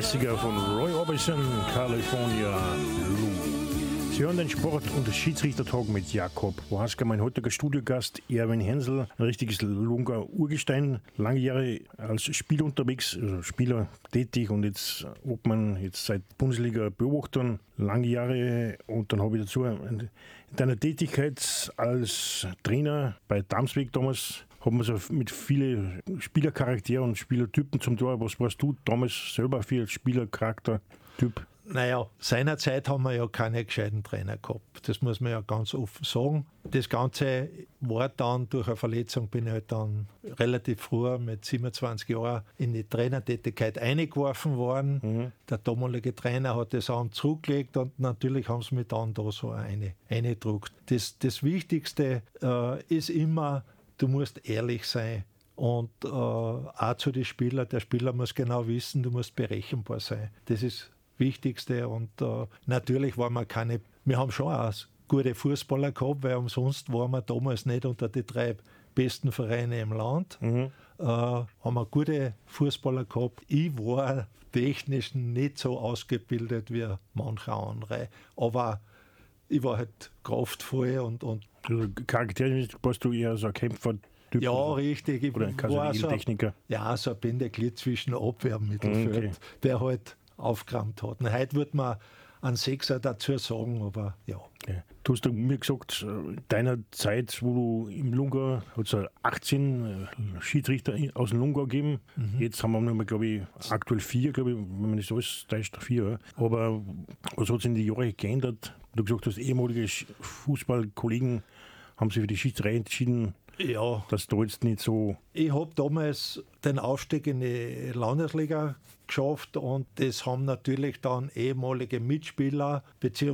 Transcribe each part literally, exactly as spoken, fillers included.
Klassiker von Roy Orbison, California Lou. Sie hören den Sport- und Schiedsrichtertalk mit Jakob Waschka, mein heutiger Studiogast Erwin Hensel, ein richtiges Lunger Urgestein, lange Jahre als Spieler unterwegs, also Spieler tätig und jetzt Obmann, jetzt seit Bundesliga-Beobachtern, lange Jahre, und dann habe ich dazu in deiner Tätigkeit als Trainer bei Damsweg damals, haben wir so mit vielen Spielercharakteren und Spielertypen zum Tor. Was warst du damals selber für Spielercharaktertyp? Naja, seinerzeit haben wir ja keine gescheiten Trainer gehabt. Das muss man ja ganz offen sagen. Das Ganze war dann durch eine Verletzung, bin ich halt dann relativ früh mit siebenundzwanzig Jahren in die Trainertätigkeit eingeworfen worden. Mhm. Der damalige Trainer hat das an zurückgelegt und natürlich haben sie mich dann da so eine eingedruckt. Das, das Wichtigste äh, ist immer, du musst ehrlich sein. Und äh, auch zu den Spielern, der Spieler muss genau wissen, du musst berechenbar sein. Das ist das Wichtigste. Und äh, natürlich waren wir keine, wir haben schon auch gute Fußballer gehabt, weil umsonst waren wir damals nicht unter die drei besten Vereine im Land. Mhm. Äh, haben wir gute Fußballer gehabt. Ich war technisch nicht so ausgebildet wie manche andere. Aber ich war halt kraftvoll und, und also charakteristisch warst du eher so ein Kämpfer? Typ ja, oder? Richtig. Ich oder ein war so Techniker? Ja, so ein Bindeglied zwischen Abwehr und Mittelfeld, okay, der halt aufgerammt hat. Und heute würde man einen Sechser dazu sagen, aber ja. ja. Du hast mir gesagt, deiner Zeit, wo du im Lungau, hat es achtzehn Schiedsrichter aus dem Lungau gegeben. Mhm. Jetzt haben wir noch mal, glaube ich, aktuell vier, glaube ich, wenn man nicht alles täuscht, vier. Aber was hat sich in den Jahren geändert? Du hast gesagt, dass ehemalige Fußballkollegen haben sich für die Schiedsrichterei entschieden. Ja. Das da jetzt nicht so. Ich habe damals den Aufstieg in die Landesliga geschafft und das haben natürlich dann ehemalige Mitspieler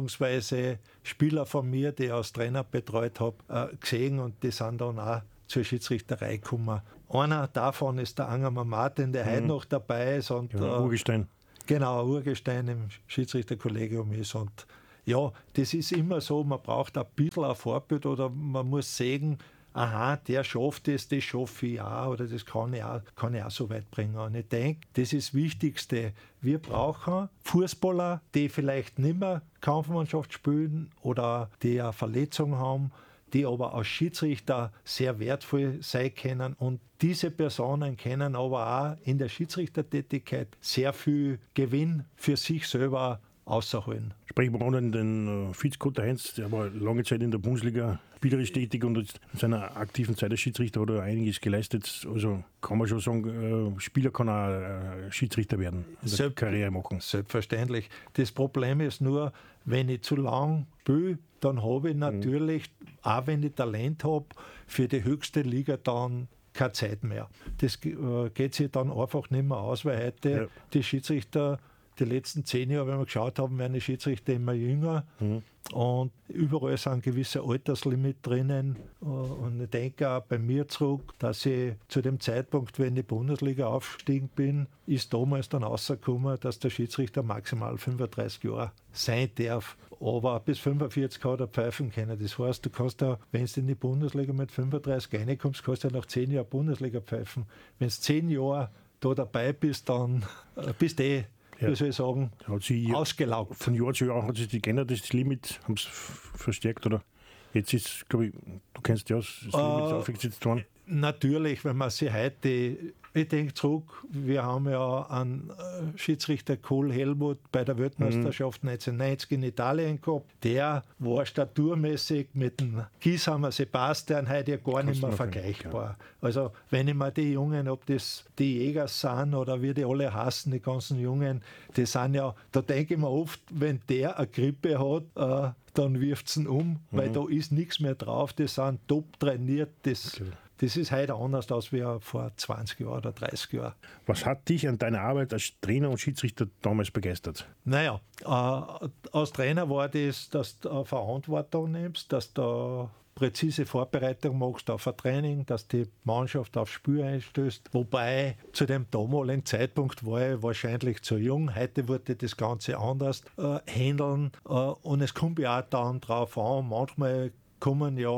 bzw. Spieler von mir, die ich als Trainer betreut habe, gesehen und die sind dann auch zur Schiedsrichterei gekommen. Einer davon ist der Angermann Martin, der mhm. heute noch dabei ist. Und, ja, Urgestein. Genau, Urgestein im Schiedsrichterkollegium ist. Und ja, das ist immer so, man braucht ein bisschen ein Vorbild oder man muss sagen, aha, der schafft es, das schaffe ich auch oder das kann ich auch, kann ich auch so weit bringen. Und ich denke, das ist das Wichtigste. Wir brauchen Fußballer, die vielleicht nicht mehr Kampfmannschaft spielen oder die eine Verletzung haben, die aber als Schiedsrichter sehr wertvoll sein können. Und diese Personen können aber auch in der Schiedsrichtertätigkeit sehr viel Gewinn für sich selber außerholen. Sprechen wir an den Fitzkotter Heinz, der war lange Zeit in der Bundesliga spielerisch tätig und in seiner aktiven Zeit als Schiedsrichter hat er einiges geleistet. Also kann man schon sagen, Spieler kann auch Schiedsrichter werden, und Selbst, Karriere machen. Selbstverständlich. Das Problem ist nur, wenn ich zu lang spiele, dann habe ich natürlich, mhm. auch wenn ich Talent habe, für die höchste Liga dann keine Zeit mehr. Das äh, geht sich dann einfach nicht mehr aus, weil heute ja. die Schiedsrichter die letzten zehn Jahre, wenn wir geschaut haben, werden die Schiedsrichter immer jünger. Mhm. Und überall ist ein gewisser Alterslimit drinnen. Und ich denke auch bei mir zurück, dass ich zu dem Zeitpunkt, wenn ich in die Bundesliga aufgestiegen bin, ist damals dann rausgekommen, dass der Schiedsrichter maximal fünfunddreißig Jahre sein darf. Aber bis fünfundvierzig hat er pfeifen können. Das heißt, du kannst ja, wenn du in die Bundesliga mit fünfunddreißig reinkommst, kannst du ja nach zehn Jahren Bundesliga pfeifen. Wenn du zehn Jahre da dabei bist, dann bist du eh, ja. wie soll ich sagen, hat sie ausgelaugt. Von Jahr zu Jahr hat sich die geändert, das Limit, haben sie verstärkt, oder? Jetzt ist, glaube ich, du kennst ja das Limit äh, aufgesetzt worden. Natürlich, wenn man sich heute, ich denke zurück, wir haben ja einen Schiedsrichter Kohl Helmut bei der Weltmeisterschaft mhm. neunzehnhundertneunzig in Italien gehabt. Der war staturmäßig mit dem Giesheimer Sebastian heute ja gar Kannst nicht mehr vergleichbar. Ja. Also wenn ich mir die Jungen, ob das die Jäger sind oder wie die alle hassen, die ganzen Jungen, die sind ja, da denke ich mir oft, wenn der eine Grippe hat, äh, dann wirft es ihn um, mhm. weil da ist nichts mehr drauf, die sind top trainiert, das okay. Das ist heute anders als wie vor zwanzig Jahren oder dreißig Jahren. Was hat dich an deiner Arbeit als Trainer und Schiedsrichter damals begeistert? Naja, äh, als Trainer war das, dass du Verantwortung nimmst, dass du präzise Vorbereitung machst auf ein Training, dass die Mannschaft aufs Spiel einstößt. Wobei zu dem damaligen Zeitpunkt war ich wahrscheinlich zu jung. Heute wurde das Ganze anders äh, handeln. Äh, und es kommt ja auch dann drauf an, manchmal kommen ja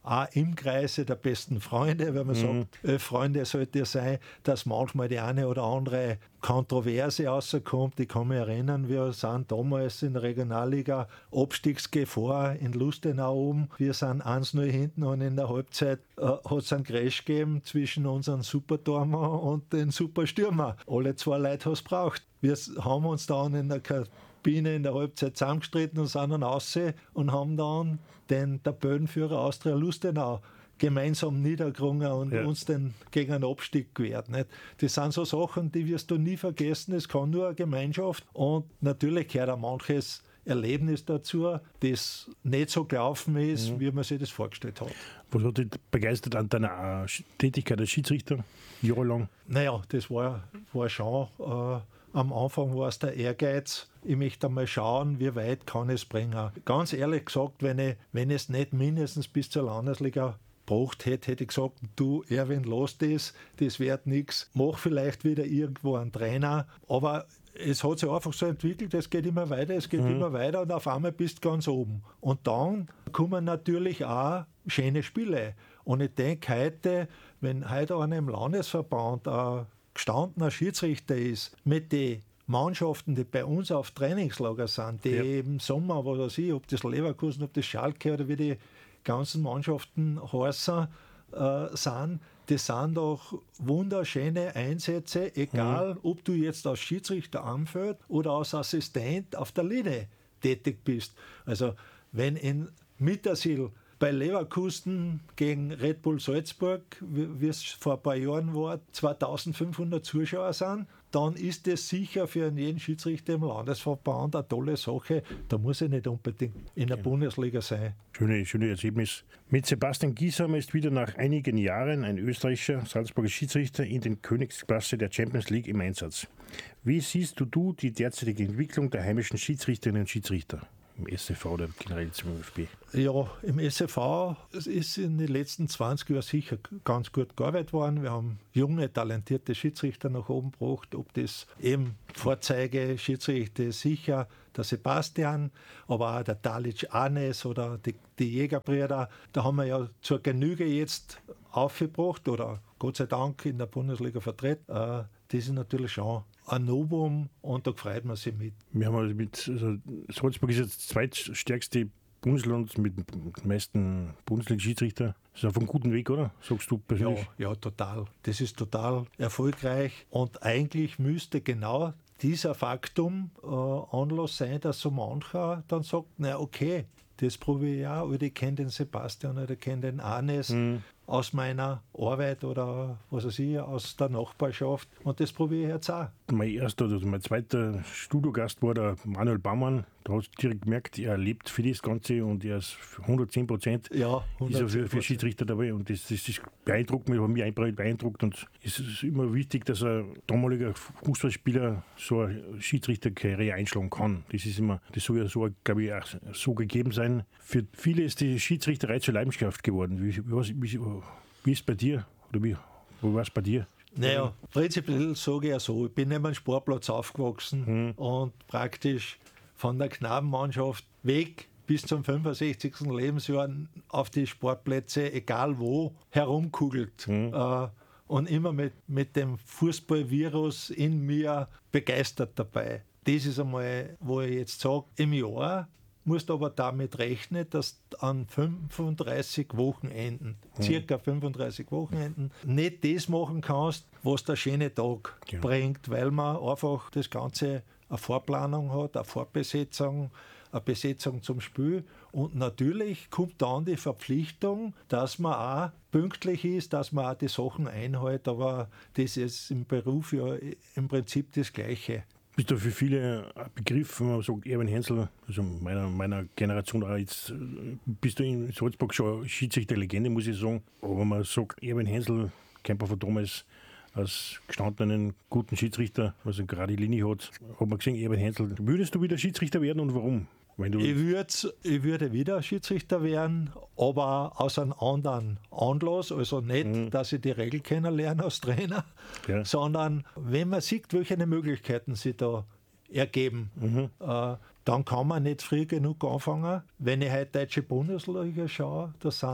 auch im Kreise der besten Freunde, wenn man mhm. sagt, äh, Freunde sollte ja sein, dass manchmal die eine oder andere Kontroverse rauskommt. Ich kann mich erinnern, wir sind damals in der Regionalliga Abstiegsgefahr in Lustenau oben. Wir sind eins null hinten und in der Halbzeit äh, hat es einen Crash gegeben zwischen unseren Supertormer und den Superstürmer. Alle zwei Leute haben es braucht. Wir haben uns dann in der Kabine in der Halbzeit zusammengestritten und sind dann raus und haben dann den Tabellenführer Austria Lustenau gemeinsam niedergerungen und ja. uns den gegen einen Abstieg gewehrt. Nicht? Das sind so Sachen, die wirst du nie vergessen. Es kann nur eine Gemeinschaft und natürlich gehört auch manches Erlebnis dazu, das nicht so gelaufen ist, mhm. wie man sich das vorgestellt hat. Was hat dich begeistert an deiner Tätigkeit als Schiedsrichter jahrelang? Naja, das war, war schon, äh, am Anfang war es der Ehrgeiz, ich möchte einmal schauen, wie weit kann ich es bringen. Ganz ehrlich gesagt, wenn ich, wenn ich es nicht mindestens bis zur Landesliga gebracht hätte, hätte ich gesagt, du Erwin, lass das, das wird nichts, mach vielleicht wieder irgendwo einen Trainer, aber es hat sich einfach so entwickelt, es geht immer weiter, es geht mhm. immer weiter und auf einmal bist du ganz oben. Und dann kommen natürlich auch schöne Spiele. Und ich denke heute, wenn heute einer im Landesverband ein gestandener Schiedsrichter ist, mit den Mannschaften, die bei uns auf Trainingslager sind, die ja. im Sommer, was weiß ich, ob das Leverkusen, ob das Schalke oder wie die ganzen Mannschaften heißen, äh, sind, das sind doch wunderschöne Einsätze, egal mhm. ob du jetzt als Schiedsrichter am Feld oder als Assistent auf der Linie tätig bist. Also wenn in Mittersill bei Leverkusen gegen Red Bull Salzburg, wie es vor ein paar Jahren war, zweitausendfünfhundert Zuschauer sind, dann ist das sicher für jeden Schiedsrichter im Landesverband eine tolle Sache. Da muss ich nicht unbedingt in der ja. Bundesliga sein. Schöne, schöne Ergebnis. Mit Sebastian Giesheimer ist wieder nach einigen Jahren ein österreichischer Salzburger Schiedsrichter in den Königsklasse der Champions League im Einsatz. Wie siehst du, du die derzeitige Entwicklung der heimischen Schiedsrichterinnen und Schiedsrichter? Im S C V oder generell zum Beispiel? Ja, im S C V ist in den letzten zwanzig Jahren sicher ganz gut gearbeitet worden. Wir haben junge, talentierte Schiedsrichter nach oben gebracht. Ob das eben Vorzeige-Schiedsrichter sicher der Sebastian, aber auch der Dalic Anes oder die, die Jägerbrüder. Da haben wir ja zur Genüge jetzt aufgebracht oder Gott sei Dank in der Bundesliga vertreten. Das ist natürlich schon ein Novum und da freut man sich mit. Wir haben also mit, also Salzburg ist jetzt das zweitstärkste Bundesland mit den meisten Bundesliga-Schiedsrichter. Das ist auf einem guten Weg, oder? Sagst du persönlich? Ja, ja, total. Das ist total erfolgreich und eigentlich müsste genau dieser Faktum äh, Anlass sein, dass so mancher dann sagt, na okay, das probiere ich auch, oder ich kenne den Sebastian oder ich kenne den Anes mhm. aus meiner Arbeit oder was weiß ich, aus der Nachbarschaft und das probiere ich jetzt auch. Mein erster, also mein zweiter Studiogast war der Manuel Baumann. Da hast du direkt gemerkt, er lebt für das Ganze und er ist hundertzehn Prozent ja, ist er für, für Schiedsrichter dabei und das, das, das beeindruckt mich, hat mich beeindruckt und es ist immer wichtig, dass ein damaliger Fußballspieler so eine Schiedsrichterkarriere einschlagen kann. Das ist immer, das soll ja so, glaube ich, auch so gegeben sein. Für viele ist die Schiedsrichterei zur Leidenschaft geworden. Wie, wie, wie, wie ist es bei dir? Oder wie, wo war es bei dir? Naja, prinzipiell sage ich ja so, ich bin neben einem Sportplatz aufgewachsen hm. und praktisch von der Knabenmannschaft weg bis zum fünfundsechzigsten Lebensjahr auf die Sportplätze, egal wo, herumkugelt. Mhm. Äh, und immer mit, mit dem Fußballvirus in mir begeistert dabei. Das ist einmal, wo ich jetzt sage, im Jahr musst du aber damit rechnen, dass an fünfunddreißig Wochenenden, mhm. circa fünfunddreißig Wochenenden, nicht das machen kannst, was der schöne Tag ja. bringt, weil man einfach das Ganze eine Vorplanung hat, eine Vorbesetzung, eine Besetzung zum Spiel. Und natürlich kommt dann die Verpflichtung, dass man auch pünktlich ist, dass man auch die Sachen einhält, aber das ist im Beruf ja im Prinzip das Gleiche. Bist du für viele ein Begriff, wenn man sagt, Erwin Hensel, also meiner, meiner Generation auch jetzt, bist du in Salzburg schon Schiedsrichter-Legende, muss ich sagen. Aber wenn man sagt, Erwin Hensel, Kämpfer von damals, als gestandenen guten Schiedsrichter, was er gerade die Linie hat, hat man gesehen, Erwin Hensel. Würdest du wieder Schiedsrichter werden und warum? Wenn du ich, würd, ich würde wieder Schiedsrichter werden, aber aus einem anderen Anlass. Also nicht, mhm. dass ich die Regel kennenlerne als Trainer, ja. sondern wenn man sieht, welche Möglichkeiten sie da ergeben, mhm. äh, dann kann man nicht früh genug anfangen. Wenn ich heute deutsche Bundesliga schaue, da sind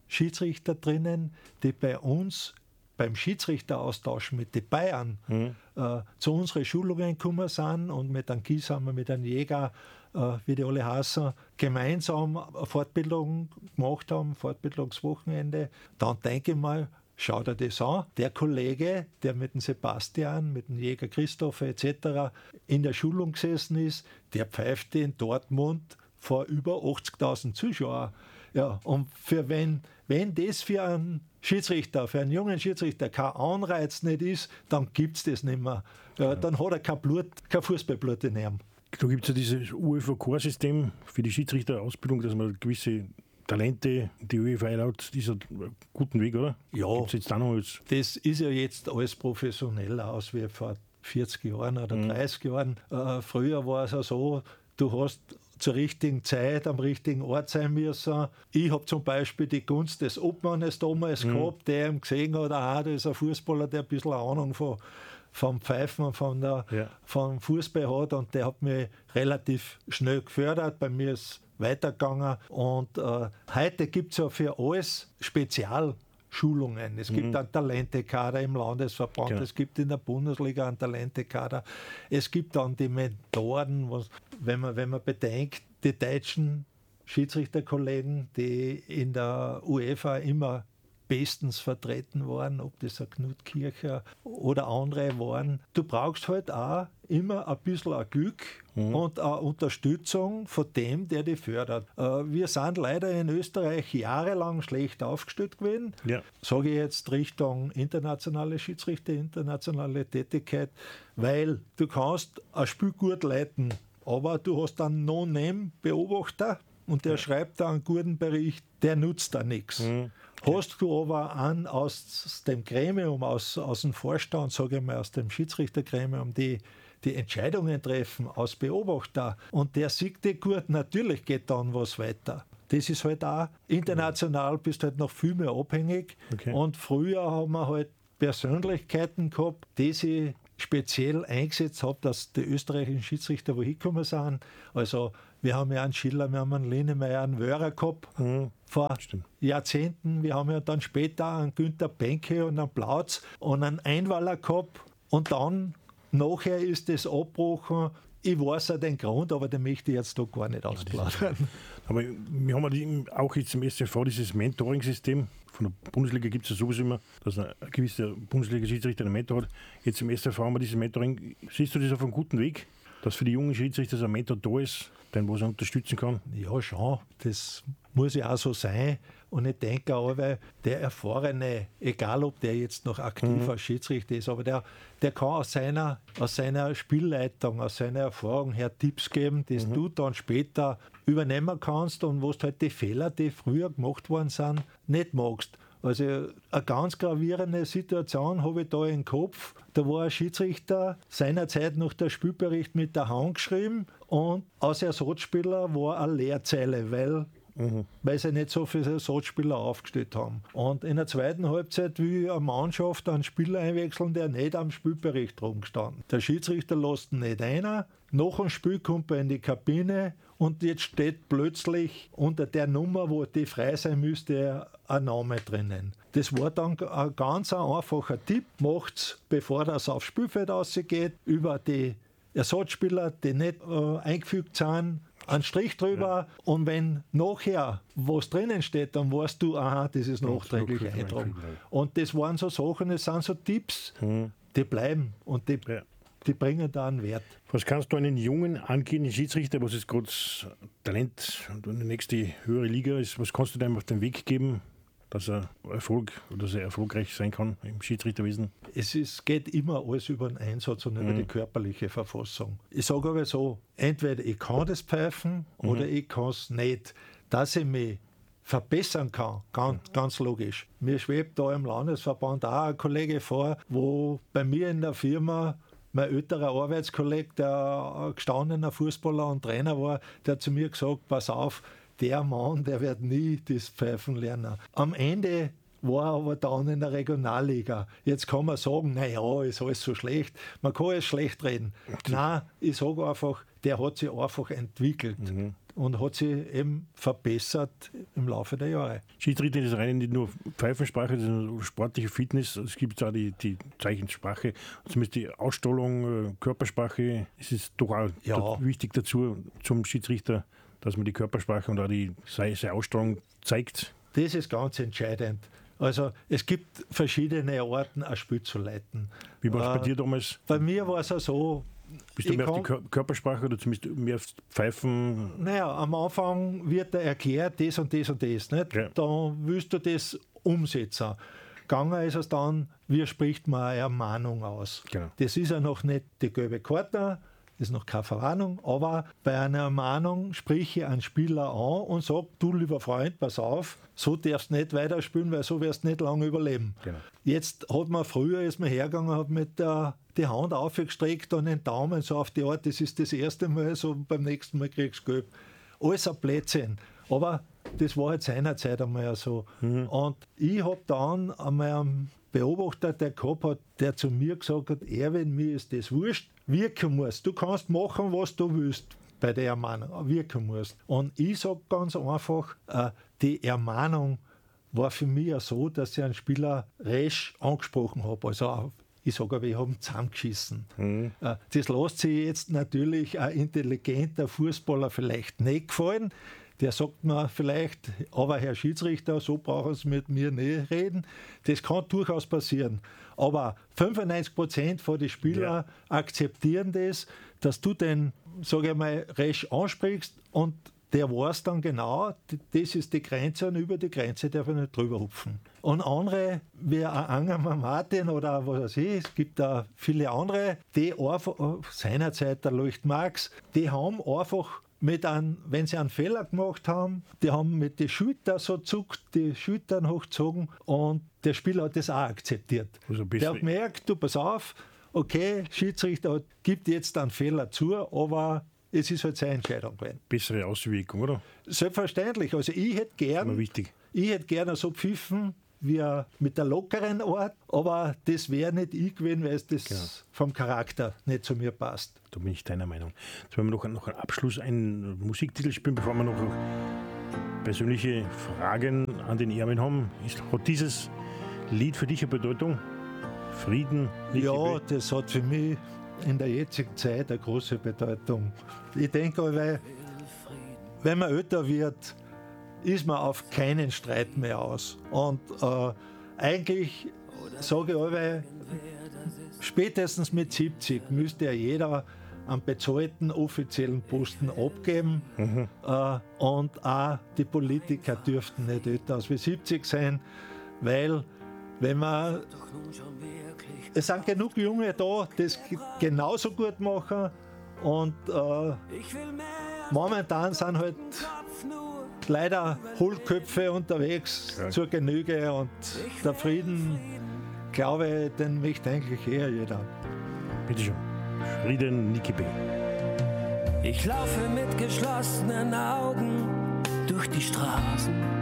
Schiedsrichter drinnen, die bei uns beim Schiedsrichteraustausch mit den Bayern mhm. äh, zu unseren Schulungen gekommen sind und mit einem Kies haben wir mit einem Jäger, äh, wie die alle heißen, gemeinsam eine Fortbildung gemacht haben, Fortbildungswochenende. Dann denke ich mal, schau dir das an. Der Kollege, der mit dem Sebastian, mit dem Jäger Christoph et cetera in der Schulung gesessen ist, der pfeift in Dortmund vor über achtzigtausend Zuschauern. Ja, und für wenn, wenn das für einen Schiedsrichter, für einen jungen Schiedsrichter kein Anreiz nicht ist, dann gibt es das nicht mehr. Ja, dann hat er kein Blut, kein Fußballblut in ihm. Da gibt es ja dieses U E V Core-System für die Schiedsrichterausbildung, dass man gewisse Talente, die U E V einlaut, ist ein guter Weg, oder? Ja, Gibt's jetzt auch noch jetzt? Das ist ja jetzt alles professioneller aus wie vor vierzig Jahren oder mhm. dreißig Jahren. Äh, früher war es ja so, du hast zur richtigen Zeit am richtigen Ort sein müssen. Ich habe zum Beispiel die Gunst des Obmannes damals mhm. gehabt, der ihm gesehen hat, ah, das ist ein Fußballer, der ein bisschen Ahnung von, vom Pfeifen und von der, ja. vom Fußball hat, und der hat mich relativ schnell gefördert. Bei mir ist weitergegangen, und äh, heute gibt es ja für alles Spezialschulungen. Es gibt mhm. einen Talentekader im Landesverband, ja. es gibt in der Bundesliga einen Talentekader, es gibt dann die Mentoren, was, wenn, man, wenn man bedenkt, die deutschen Schiedsrichterkollegen, die in der UEFA immer bestens vertreten waren, ob das ein Knut Kircher oder andere waren. Du brauchst halt auch immer ein bisschen ein Glück mhm. und eine Unterstützung von dem, der dich fördert. Wir sind leider in Österreich jahrelang schlecht aufgestellt gewesen. Ja. Sage ich jetzt Richtung internationale Schiedsrichter, internationale Tätigkeit, weil du kannst ein Spiel gut leiten, aber du hast einen No-Name-Beobachter und der ja. schreibt da einen guten Bericht, der nutzt da nichts. Mhm. Okay. Hast du aber einen aus dem Gremium, aus, aus dem Vorstand, sage ich mal, aus dem Schiedsrichtergremium, die die Entscheidungen treffen, als Beobachter, und der sieht dich gut, natürlich geht dann was weiter. Das ist halt auch, international bist du halt noch viel mehr abhängig. Okay. Und früher haben wir halt Persönlichkeiten gehabt, die sich speziell eingesetzt haben, dass die österreichischen Schiedsrichter wo hingekommen sind. Also wir haben ja einen Schiller, wir haben einen Linemeyer, einen Wörer gehabt mhm. vor Stimmt. Jahrzehnten. Wir haben ja dann später einen Günther Benke und einen Plautz und einen Einwaller gehabt. Und dann, nachher ist das abgebrochen. Ich weiß ja den Grund, aber den möchte ich jetzt da gar nicht ausplaudern. Aber wir haben ja auch jetzt im S C V dieses Mentoring-System. Von der Bundesliga gibt es ja sowieso immer, dass ein gewisser Bundesliga-Schiedsrichter einen Mentor hat. Jetzt im S C V haben wir dieses Mentoring. Siehst du das auf einem guten Weg, dass für die jungen Schiedsrichter so ein Mentor da ist, den was er unterstützen kann? Ja, schon. Das muss ja auch so sein. Und ich denke auch, weil der Erfahrene, egal ob der jetzt noch aktiver mhm. Schiedsrichter ist, aber der, der kann aus seiner, aus seiner Spielleitung, aus seiner Erfahrung her Tipps geben, die mhm. du dann später übernehmen kannst und wo du halt die Fehler, die früher gemacht worden sind, nicht magst. Also eine ganz gravierende Situation habe ich da im Kopf. Da war ein Schiedsrichter seinerzeit noch der Spielbericht mit der Hand geschrieben und als Ersatzspieler war eine Leerzeile, weil Mhm. weil sie nicht so viele Ersatzspieler aufgestellt haben. Und in der zweiten Halbzeit will eine Mannschaft einen Spieler einwechseln, der nicht am Spielbericht rumgestanden. Der Schiedsrichter lässt ihn nicht ein. Nach dem Spiel kommt er in die Kabine und jetzt steht plötzlich unter der Nummer, wo die frei sein müsste, ein Name drinnen. Das war dann ein ganz einfacher Tipp. Macht's, bevor das aufs Spielfeld rausgeht, über die Ersatzspieler, die nicht äh, eingefügt sind, einen Strich drüber, ja. Und wenn nachher was drinnen steht, dann weißt du, aha, das ist nachträglich ja, eintragen. Und das waren so Sachen, das sind so Tipps, mhm. die bleiben und die, ja. die bringen da einen Wert. Was kannst du einen jungen, angehenden Schiedsrichter, was ist gerade Talent und die nächste höhere Liga ist, was kannst du dem auf den Weg geben, dass er Erfolg oder dass er erfolgreich sein kann im Schiedsrichterwesen? Es ist, geht immer alles über den Einsatz und über mhm. die körperliche Verfassung. Ich sage aber so, entweder ich kann das pfeifen mhm. oder ich kann es nicht. Dass ich mich verbessern kann, ganz, mhm. ganz logisch. Mir schwebt da im Landesverband auch ein Kollege vor, wo bei mir in der Firma mein älterer Arbeitskollege, der ein gestandener Fußballer und Trainer war, der hat zu mir gesagt, pass auf, der Mann, der wird nie das Pfeifen lernen. Am Ende war aber dann in der Regionalliga. Jetzt kann man sagen, naja, ist alles so schlecht. Man kann es schlecht reden. Okay. Nein, ich sage einfach, der hat sich einfach entwickelt. Mhm. Und hat sich eben verbessert im Laufe der Jahre. Schiedsrichter ist rein nicht nur Pfeifensprache, das ist sportliche Fitness, es gibt auch die, die Zeichensprache, zumindest die Ausstrahlung, Körpersprache, es ist doch auch ja. wichtig dazu zum Schiedsrichter, dass man die Körpersprache und auch die seine Ausstrahlung zeigt. Das ist ganz entscheidend. Also es gibt verschiedene Arten, ein Spiel zu leiten. Wie war es äh, bei dir damals? Bei mir war es auch so, bist du mehr auf die Körpersprache oder zumindest mehr auf Pfeifen? Naja, am Anfang wird er erklärt, das und das und das. Nicht? Ja. Dann willst du das umsetzen. Gegangen ist es dann, wie spricht man eine Ermahnung aus? Genau. Das ist ja noch nicht die gelbe Karte, das ist noch keine Verwarnung, aber bei einer Ermahnung spreche ich einen Spieler an und sage, du lieber Freund, pass auf, so darfst du nicht weiterspielen, weil so wirst du nicht lange überleben. Genau. Jetzt hat man früher, ist man hergegangen, hat mit der die Hand aufgestreckt und den Daumen so auf die Art, das ist das erste Mal, so beim nächsten Mal kriegst du gelb. Alles ein Blödsinn. Aber das war halt seinerzeit einmal so. Mhm. Und ich habe dann einmal einen Beobachter, der gehabt hat, der zu mir gesagt hat, Erwin, mir ist das wurscht, wirken musst. Du kannst machen, was du willst bei der Ermahnung, wirken musst. Und ich sage ganz einfach, äh, die Ermahnung war für mich ja so, dass ich einen Spieler rasch angesprochen habe, also ich sage aber, ich habe ihn zusammengeschissen. Mhm. Das lässt sich jetzt natürlich ein intelligenter Fußballer vielleicht nicht gefallen. Der sagt mir vielleicht, aber Herr Schiedsrichter, so brauchen Sie mit mir nicht reden. Das kann durchaus passieren. Aber fünfundneunzig Prozent von den Spielern ja. akzeptieren das, dass du den, sage ich mal, rasch ansprichst und der weiß dann genau, das ist die Grenze und über die Grenze darf er nicht drüber hupfen. Und andere, wie ein Angermann Martin oder was weiß ich, es gibt da viele andere, die einfach, seinerzeit der Leucht Marx, die haben einfach mit einem, wenn sie einen Fehler gemacht haben, die haben mit den Schultern so zuckt, die Schultern hochgezogen und der Spieler hat das auch akzeptiert. Also der hat gemerkt, du pass auf, okay, Schiedsrichter gibt jetzt einen Fehler zu, aber es ist halt seine Entscheidung gewesen. Bessere Auswirkung, oder? Selbstverständlich. Also ich hätte gern, wichtig. ich hätte gern so pfiffen wie mit der lockeren Art, aber das wäre nicht ich gewesen, weil es das genau. vom Charakter nicht zu mir passt. Da bin ich deiner Meinung. Jetzt wollen wir noch, noch einen Abschluss, einen Musiktitel spielen, bevor wir noch persönliche Fragen an den Erwin haben. Ist, hat dieses Lied für dich eine Bedeutung? Frieden? Ja, das hat für mich in der jetzigen Zeit eine große Bedeutung. Ich denke, weil, wenn man älter wird, ist man auf keinen Streit mehr aus. Und äh, eigentlich sage ich alle, spätestens mit siebzig müsste ja jeder einen bezahlten offiziellen Posten abgeben. Mhm. Äh, und auch die Politiker dürften nicht älter als wie siebzig sein, weil wenn man es sind genug Junge da, die es genauso gut machen und äh, momentan sind halt leider Hohlköpfe unterwegs ja. zur Genüge und der Frieden, glaube ich, den möchte eigentlich eher jeder. Bitte schön. Frieden, Niki B. Ich laufe mit geschlossenen Augen durch die Straßen.